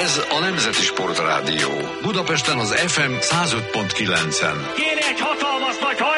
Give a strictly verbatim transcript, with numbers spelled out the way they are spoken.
Ez a Nemzeti Sportrádió. Budapesten az ef em száz öt pont kilencen. Kéne egy hatalmas nagy